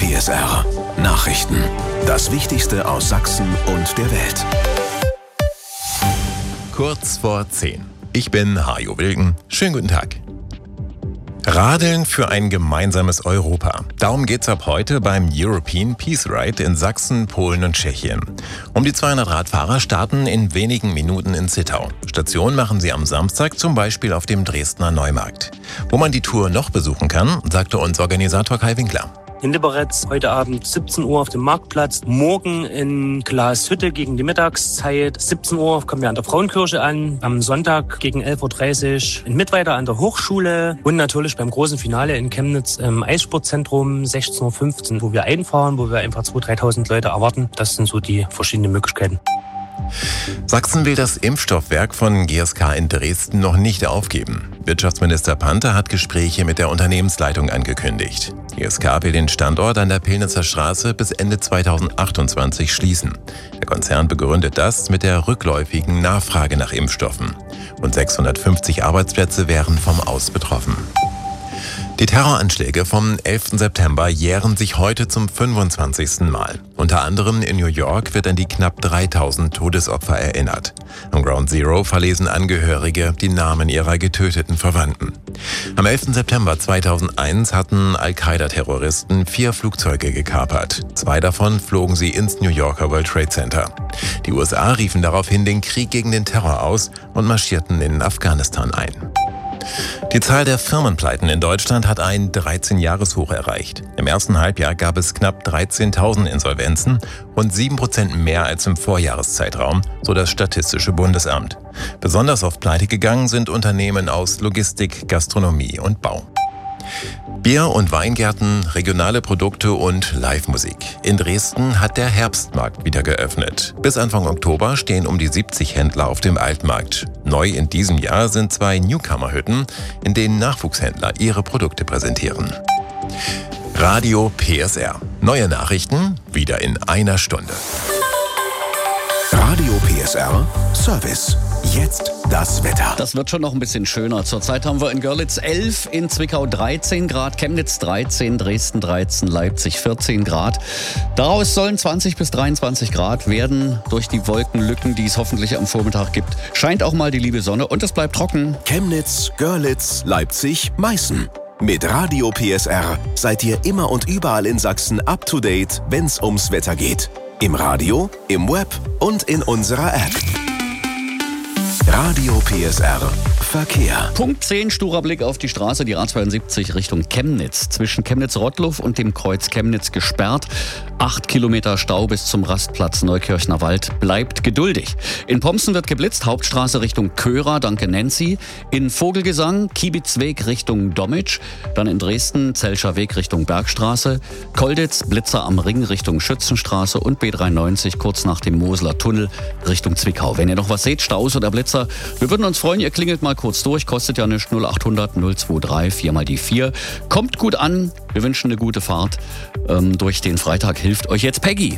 PSR Nachrichten. Das Wichtigste aus Sachsen und der Welt. Kurz vor 10. Ich bin Hajo Wilken. Schönen guten Tag. Radeln für ein gemeinsames Europa. Darum geht's ab heute beim European Peace Ride in Sachsen, Polen und Tschechien. Um die 200 Radfahrer starten in wenigen Minuten in Zittau. Station machen sie am Samstag zum Beispiel auf dem Dresdner Neumarkt. Wo man die Tour noch besuchen kann, sagte uns Organisator Kai Winkler. In Liberec heute Abend 17 Uhr auf dem Marktplatz, morgen in Glashütte gegen die Mittagszeit, 17 Uhr kommen wir an der Frauenkirche an, am Sonntag gegen 11.30 Uhr in Mittweida an der Hochschule und natürlich beim großen Finale in Chemnitz im Eissportzentrum 16.15 Uhr, wo wir einfahren, wo wir einfach 2.000, 3.000 Leute erwarten. Das sind so die verschiedenen Möglichkeiten. Sachsen will das Impfstoffwerk von GSK in Dresden noch nicht aufgeben. Wirtschaftsminister Panther hat Gespräche mit der Unternehmensleitung angekündigt. GSK will den Standort an der Pillnitzer Straße bis Ende 2028 schließen. Der Konzern begründet das mit der rückläufigen Nachfrage nach Impfstoffen. Rund 650 Arbeitsplätze wären vom Aus betroffen. Die Terroranschläge vom 11. September jähren sich heute zum 25. Mal. Unter anderem in New York wird an die knapp 3000 Todesopfer erinnert. Am Ground Zero verlesen Angehörige die Namen ihrer getöteten Verwandten. Am 11. September 2001 hatten Al-Qaida-Terroristen 4 Flugzeuge gekapert. 2 davon flogen sie ins New Yorker World Trade Center. Die USA riefen daraufhin den Krieg gegen den Terror aus und marschierten in Afghanistan ein. Die Zahl der Firmenpleiten in Deutschland hat ein 13-Jahres-Hoch erreicht. Im ersten Halbjahr gab es knapp 13.000 Insolvenzen und 7% mehr als im Vorjahreszeitraum, so das Statistische Bundesamt. Besonders oft pleite gegangen sind Unternehmen aus Logistik, Gastronomie und Bau. Bier- und Weingärten, regionale Produkte und Live-Musik. In Dresden hat der Herbstmarkt wieder geöffnet. Bis Anfang Oktober stehen um die 70 Händler auf dem Altmarkt. Neu in diesem Jahr sind 2 Newcomer-Hütten, in denen Nachwuchshändler ihre Produkte präsentieren. Radio PSR. Neue Nachrichten wieder in einer Stunde. Radio PSR Service. Jetzt das Wetter. Das wird schon noch ein bisschen schöner. Zurzeit haben wir in Görlitz 11, in Zwickau 13 Grad, Chemnitz 13, Dresden 13, Leipzig 14 Grad. Daraus sollen 20 bis 23 Grad werden durch die Wolkenlücken, die es hoffentlich am Vormittag gibt. Scheint auch mal die liebe Sonne und es bleibt trocken. Chemnitz, Görlitz, Leipzig, Meißen. Mit Radio PSR seid ihr immer und überall in Sachsen up to date, wenn's ums Wetter geht. Im Radio, im Web und in unserer App. Radio PSR Verkehr. Punkt 10, sturer Blick auf die Straße, die A72 Richtung Chemnitz. Zwischen Chemnitz-Rottluff und dem Kreuz Chemnitz gesperrt. 8 Kilometer Stau bis zum Rastplatz Neukirchner Wald. Bleibt geduldig. In Pomsen wird geblitzt, Hauptstraße Richtung Körer, danke Nancy. In Vogelgesang, Kiebitzweg Richtung Dommitsch. Dann in Dresden, Zelscher Weg Richtung Bergstraße. Kolditz, Blitzer am Ring Richtung Schützenstraße und B93 kurz nach dem Moseler Tunnel Richtung Zwickau. Wenn ihr noch was seht, Staus oder Blitzer, wir würden uns freuen, ihr klingelt mal kurz durch, kostet ja nichts, 0800 023 4 mal die 4. Kommt gut an, wir wünschen eine gute Fahrt durch den Freitag. Hilft euch jetzt Peggy.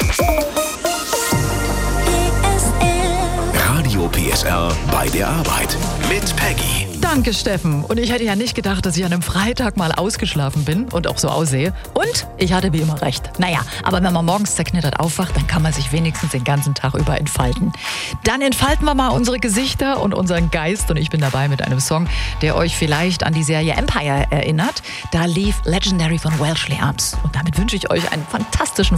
Radio PSR bei der Arbeit mit Peggy. Danke, Steffen. Und ich hätte ja nicht gedacht, dass ich an einem Freitag mal ausgeschlafen bin und auch so aussehe. Und ich hatte wie immer recht. Naja, aber wenn man morgens zerknittert aufwacht, dann kann man sich wenigstens den ganzen Tag über entfalten. Dann entfalten wir mal unsere Gesichter und unseren Geist. Und ich bin dabei mit einem Song, der euch vielleicht an die Serie Empire erinnert. Da lief Legendary von Welsh Arms. Und damit wünsche ich euch einen fantastischen